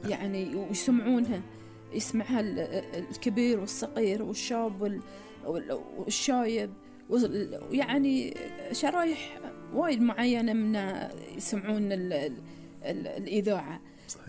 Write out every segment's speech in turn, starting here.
يعني ويسمعونها، يسمعها الكبير والصغير والشاب والشايب، يعني شرايح وايد معينة من يسمعون الإذاعة.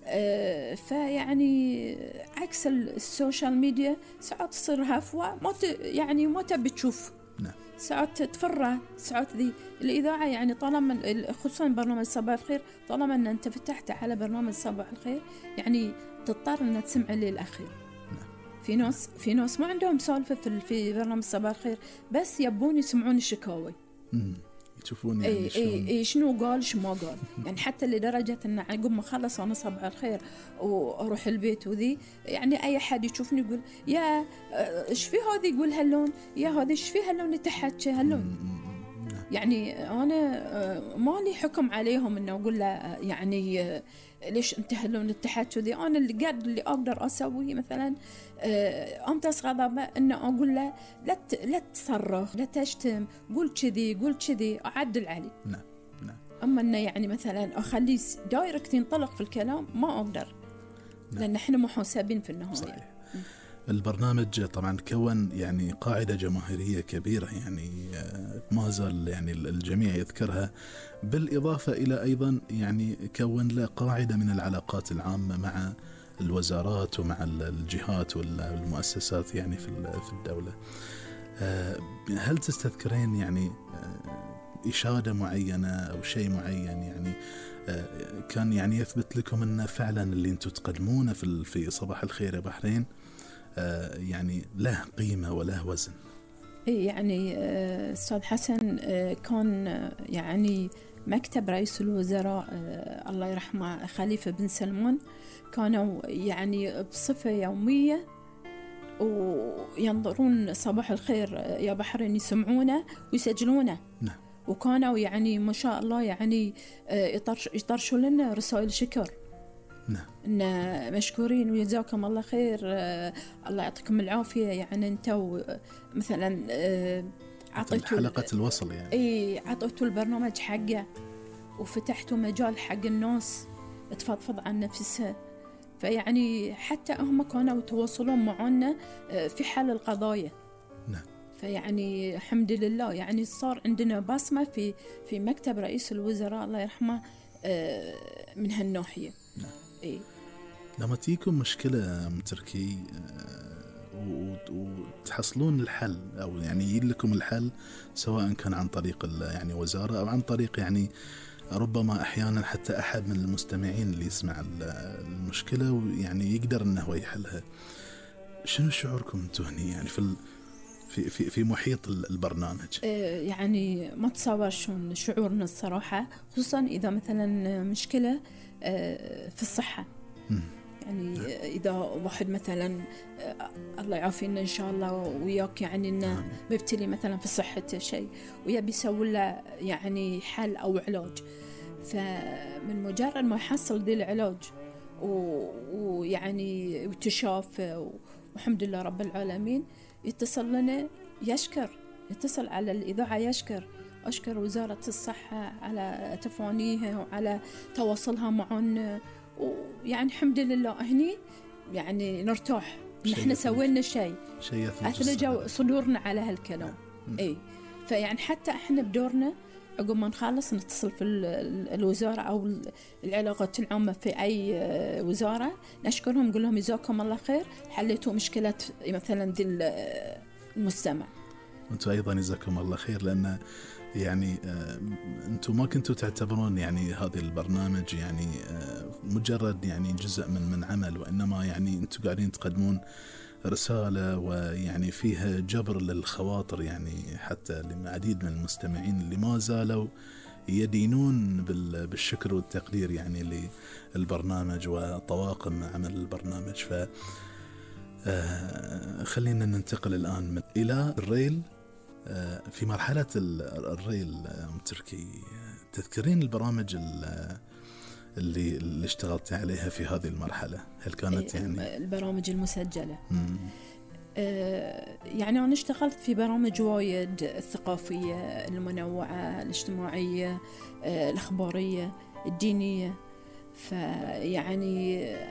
فيعني عكس السوشيال ميديا ساعات تصير هفوة يعني ما تبي تشوف. نعم. ساعات تفرع، ساعات ذي الإذاعة يعني طالما خصوصا برنامج صباح الخير، طالما أن أنت فتحت على برنامج صباح الخير يعني تضطر أن تسمع للأخير. في ناس ما عندهم سالفة في برنامج صباح الخير، بس يبون يسمعون الشكاوي. يشوفون يعني شنو قال شو ما قال. يعني حتى لدرجة أن عقب ما خلص أنا صباح الخير وأروح البيت وذي، يعني أي حد يشوفني يقول يا إيش في هذه، يقول هاللون، يا هذه إيش في هاللون يتحكى هاللون. يعني أنا مالي حكم عليهم إنه أقول له يعني ليش أنت هاللون التحكي ذي. أنا اللي أقدر أسويه مثلا أمتص غضبه، إنه أقول له لا تصرخ، لا تشتم، قول كذي أعدل عليه. نعم. أما إنه يعني مثلا أخليه دايركت ينطلق في الكلام ما أقدر. لأن إحنا محاسبين في النهاية. صحيح. البرنامج طبعا كون يعني قاعدة جماهيرية كبيرة، يعني ما زال يعني الجميع يذكرها، بالإضافة إلى أيضا يعني كون له قاعدة من العلاقات العامة مع الوزارات ومع الجهات والمؤسسات يعني في الدولة. هل تستذكرين يعني إشادة معينة أو شيء معين يعني كان يعني يثبت لكم أن فعلا اللي أنتم تقدمونه في صباح الخير يا بحرين يعني له قيمة وله وزن؟ يعني أستاذ حسن كان يعني مكتب رئيس الوزراء الله يرحمه خليفة بن سلمان كانوا يعني بصفة يومية وينظرون صباح الخير يا بحرين، يسمعونه ويسجلونه. نعم. وكانوا يعني ما شاء الله يعني يطرشوا لنا رسائل شكر. نعم. إن مشكورين وجزاكم الله خير، الله يعطيكم العافية. يعني أنتوا مثلا عطيتوا حلقة الوصل يعني عطيتوا البرنامج حقه وفتحتوا مجال حق الناس تفضفض عن نفسها. فيعني حتى هم كانوا يتواصلون معنا في حل القضايا. نعم. فيعني الحمد لله يعني صار عندنا بصمة في مكتب رئيس الوزراء الله يرحمه من هالناحية. نعم. لما تيكم مشكلة من تركي وتحصلون الحل أو يعني يجي لكم الحل، سواء كان عن طريق يعني وزارة أو عن طريق يعني ربما أحيانا حتى أحد من المستمعين اللي يسمع المشكلة ويعني يقدر أنه هو يحلها، شنو شعوركم تهني يعني في محيط البرنامج؟ يعني ما تصور شون شعورنا الصراحة، خصوصا إذا مثلا مشكلة في الصحة. يعني إذا واحد مثلا الله يعافينا إن شاء الله وياك، يعني إنه مبتلي مثلا في صحته شيء ويبي يسوي له يعني حل أو علاج، فمن مجرد ما يحصل ذي العلاج ويعني وتشاف والحمد لله رب العالمين، يتصل لنا يتصل على الإذاعة أشكر وزارة الصحة على تفانيها وعلى تواصلها معنا، ويعني الحمد لله هني يعني نرتاح نحن سوينا شيء أثلجوا صدورنا على هالكلام. فيعني حتى احنا بدورنا عقب ما نخلص نتصل في الوزارة أو العلاقات العامة في أي وزارة، نشكرهم نقول لهم جزاكم الله خير حليتوا مشكلة مثلا ذي المستمع. وانتم أيضا جزاكم الله خير، لأن يعني انتم ما كنتوا تعتبرون يعني هذا البرنامج يعني مجرد يعني جزء من عمل، وإنما يعني انتم قاعدين تقدمون رسالة ويعني فيها جبر للخواطر، يعني حتى لعديد من المستمعين اللي ما زالوا يدينون بالشكر والتقدير يعني للبرنامج وطواقم عمل البرنامج. ف خلينا ننتقل الآن إلى الريل. في مرحلة الريل تركي، تذكرين البرامج اللي اشتغلت عليها في هذه المرحلة؟ هل كانت يعني البرامج المسجلة؟ يعني أنا اشتغلت في برامج وايد، الثقافية، المنوعة، الاجتماعية، الأخبارية، الدينية. فيعني